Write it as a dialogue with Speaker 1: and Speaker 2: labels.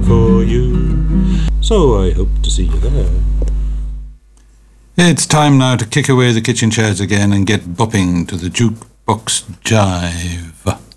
Speaker 1: for you. So I hope to see you there.
Speaker 2: It's time now to kick away the kitchen chairs again and get bopping to the jukebox jive.